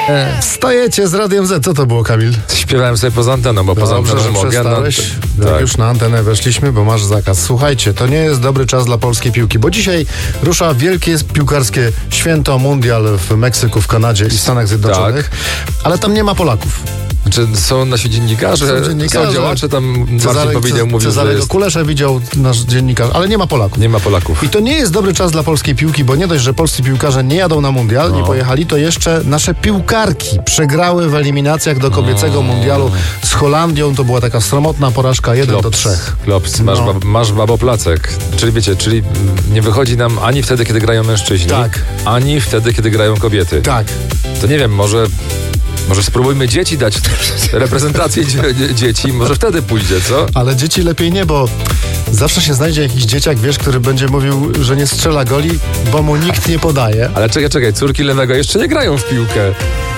Wstajecie z Radiem Z. Co to było, Kamil? Śpiewałem sobie poza anteną, bo poza anteną mogę. przestałeś. Tak. Jak już na antenę weszliśmy, bo masz zakaz. Słuchajcie, to nie jest dobry czas dla polskiej piłki, bo dzisiaj rusza wielkie piłkarskie święto, mundial w Meksyku, w Kanadzie i Stanach Zjednoczonych, ale tam nie ma Polaków. Czy są nasi dziennikarze, są działacze, tam Marcin powiedział, mówił, że Cezarego jest... Kulesza widział nasz dziennikarz, ale nie ma Polaków. Nie ma Polaków. I to nie jest dobry czas dla polskiej piłki, bo nie dość, że polscy piłkarze nie jadą na mundial, nie pojechali, to jeszcze nasze piłkarki przegrały w eliminacjach do kobiecego mundialu z Holandią. To była taka sromotna porażka 1-3. Klops, masz baboplacek. Czyli nie wychodzi nam ani wtedy, kiedy grają mężczyźni, ani wtedy, kiedy grają kobiety. Tak. To nie wiem, może spróbujmy dzieci dać, reprezentację dzieci, może wtedy pójdzie, co? Ale dzieci lepiej nie, bo zawsze się znajdzie jakiś dzieciak, wiesz, który będzie mówił, że nie strzela goli, bo mu nikt nie podaje. Ale czekaj, córki lewego jeszcze nie grają w piłkę.